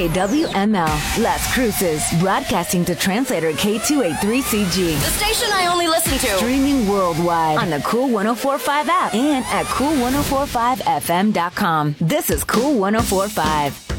WML, Las Cruces, broadcasting to translator K283CG. The station I only listen to. Streaming worldwide on the Cool 104.5 app and at cool1045fm.com. This is Cool 104.5.